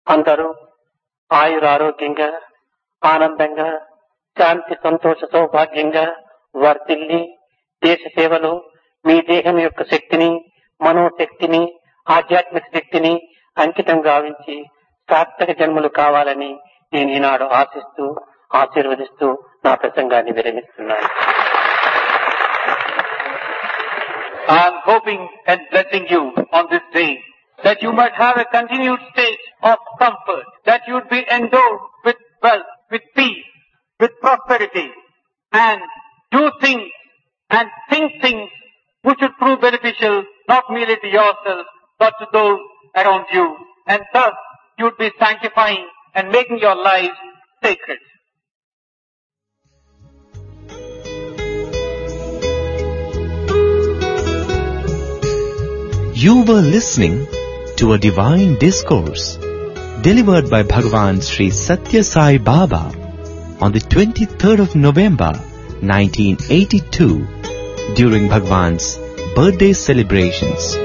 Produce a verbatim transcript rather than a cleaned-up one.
అందరూ ఆయురారోగ్యంగా ఆనందంగా శాంతి సంతోష సౌభాగ్యంగా వర్ధిల్లి దేశ సేవలో మీ దేహం యొక్క శక్తిని మనోశక్తిని ఆధ్యాత్మిక శక్తిని అంకితం గావించి సార్థక జన్మలు కావాలని నేను ఈనాడు ఆశిస్తూ ఆశీర్వదిస్తూ నా ప్రసంగాన్ని విరమిస్తున్నాను. I am hoping and blessing you on this day that you might have a continued state of comfort, that you would be endowed with wealth, with peace, with prosperity, and do things and think things which would prove beneficial not merely to yourself but to those around you, and thus you would be sanctifying and making your lives sacred. You were listening to a divine discourse delivered by Bhagavan Sri Satya Sai Baba on the twenty-third of November nineteen eighty-two during Bhagavan's birthday celebrations.